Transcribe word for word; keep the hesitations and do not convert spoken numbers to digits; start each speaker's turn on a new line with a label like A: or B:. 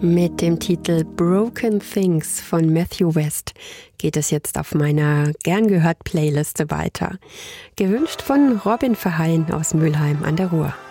A: Mit dem Titel Broken Things von Matthew West geht es jetzt auf meiner gern gehört Playliste weiter. Gewünscht von Robin Verheyen aus Mülheim an der Ruhr.